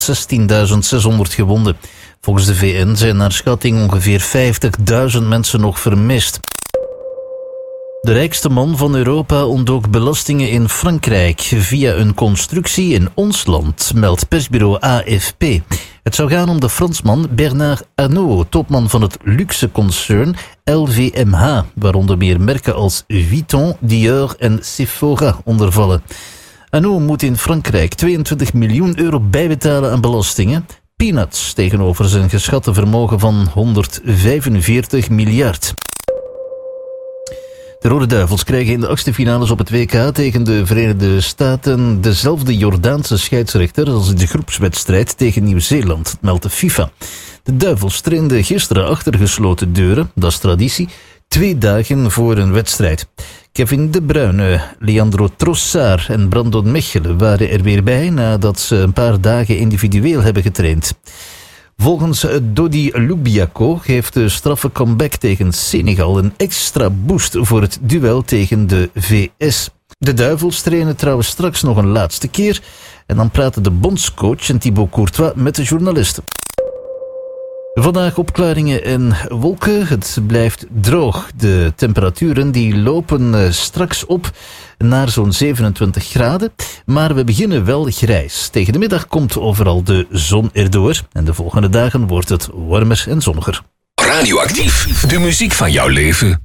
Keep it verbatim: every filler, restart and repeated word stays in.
zestienduizend zeshonderd gewonden. Volgens de V N zijn naar schatting ongeveer vijftigduizend mensen nog vermist. De rijkste man van Europa ontdook belastingen in Frankrijk via een constructie in ons land, meldt persbureau A F P. Het zou gaan om de Fransman Bernard Arnault, topman van het luxe concern L V M H, waaronder meer merken als Vuitton, Dior en Sephora ondervallen. Arnault moet in Frankrijk tweeëntwintig miljoen euro bijbetalen aan belastingen. Peanuts tegenover zijn geschatte vermogen van honderdvijfenveertig miljard. De Rode Duivels krijgen in de achtste finales op het W K tegen de Verenigde Staten dezelfde Jordaanse scheidsrechter als in de groepswedstrijd tegen Nieuw-Zeeland, meldt de FIFA. De Duivels trainden gisteren achter gesloten deuren, dat is traditie, twee dagen voor een wedstrijd. Kevin De Bruyne, Leandro Trossard en Brandon Mechelen waren er weer bij nadat ze een paar dagen individueel hebben getraind. Volgens Dodi Lubiako geeft de straffe comeback tegen Senegal een extra boost voor het duel tegen de V S. De Duivels trainen trouwens straks nog een laatste keer en dan praten de bondscoach en Thibaut Courtois met de journalisten. Vandaag opklaringen en wolken. Het blijft droog. De temperaturen die lopen straks op naar zo'n zevenentwintig graden. Maar we beginnen wel grijs. Tegen de middag komt overal de zon erdoor. En de volgende dagen wordt het warmer en zonniger. Radioactief. De muziek van jouw leven.